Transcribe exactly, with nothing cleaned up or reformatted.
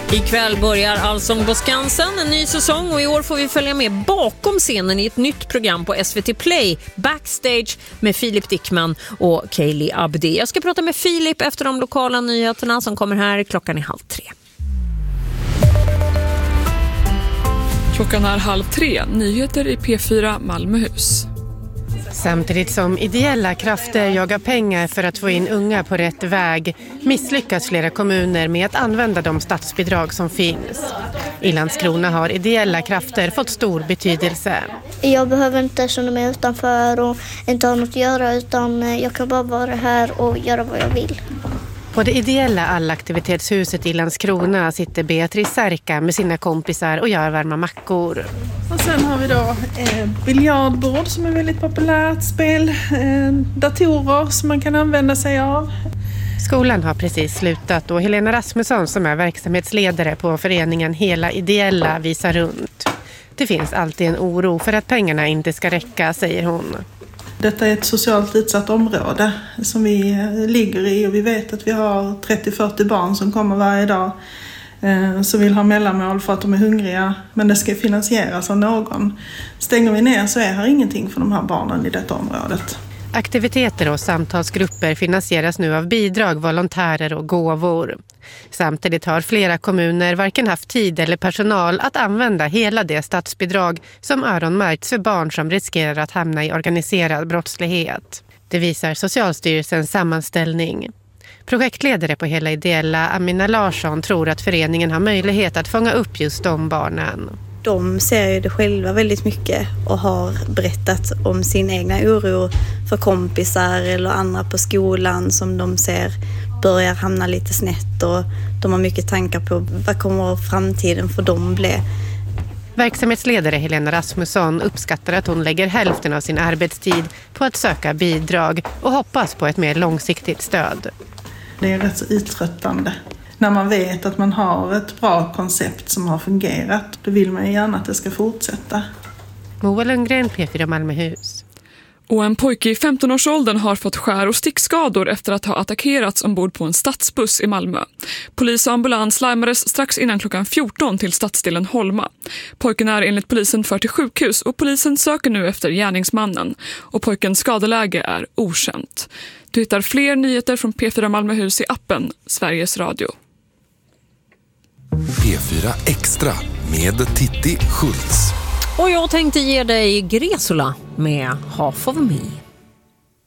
Ikväll börjar Allsång på Skansen, en ny säsong, och i år får vi följa med bakom scenen i ett nytt program på S V T Play, Backstage, med Filip Dickman och Kaylee Abdi. Jag ska prata med Filip efter de lokala nyheterna som kommer här. Klockan är halv tre. Klockan är halv tre. Nyheter i P fyra Malmöhus. Samtidigt som ideella krafter jagar pengar för att få in unga på rätt väg misslyckas flera kommuner med att använda de statsbidrag som finns. I Landskrona har ideella krafter fått stor betydelse. Jag behöver inte känna mig utanför och inte ha något att göra, utan jag kan bara vara här och göra vad jag vill. På det ideella allaktivitetshuset i Landskrona sitter Beatrice Särka med sina kompisar och gör varma mackor. Och sen har vi då eh, biljardbord som är väldigt populärt, spel, eh, datorer som man kan använda sig av. Skolan har precis slutat och Helena Rasmusson, som är verksamhetsledare på föreningen Hela Ideella, visar runt. Det finns alltid en oro för att pengarna inte ska räcka, säger hon. Detta är ett socialt utsatt område som vi ligger i, och vi vet att vi har trettio till fyrtio barn som kommer varje dag eh, som vill ha mellanmål för att de är hungriga, men det ska finansieras av någon. Stänger vi ner så är här ingenting för de här barnen i detta området. Aktiviteter och samtalsgrupper finansieras nu av bidrag, volontärer och gåvor. Samtidigt har flera kommuner varken haft tid eller personal att använda hela det statsbidrag som öronmärkts för barn som riskerar att hamna i organiserad brottslighet. Det visar Socialstyrelsens sammanställning. Projektledare på Hela Ideella, Amina Larsson, tror att föreningen har möjlighet att fånga upp just de barnen. De ser ju det själva väldigt mycket och har berättat om sin egna oro för kompisar eller andra på skolan som de ser börjar hamna lite snett, och de har mycket tankar på vad kommer framtiden för dem bli. Verksamhetsledare Helena Rasmusson uppskattar att hon lägger hälften av sin arbetstid på att söka bidrag och hoppas på ett mer långsiktigt stöd. Det är rätt så uttröttande. När man vet att man har ett bra koncept som har fungerat, då vill man ju gärna att det ska fortsätta. Moa Lundgren, P fyra Malmöhus. Och en pojke i femton-årsåldern har fått skär- och stickskador efter att ha attackerats ombord på en stadsbuss i Malmö. Polis och ambulans larmades strax innan klockan fjorton till stadsdelen Holma. Pojken är enligt polisen för till sjukhus och polisen söker nu efter gärningsmannen. Och pojkens skadeläge är okänt. Du hittar fler nyheter från P fyra Malmöhus i appen Sveriges Radio. P fyra Extra med Titti Schultz. Och jag tänkte ge dig Gresola med Half of Me.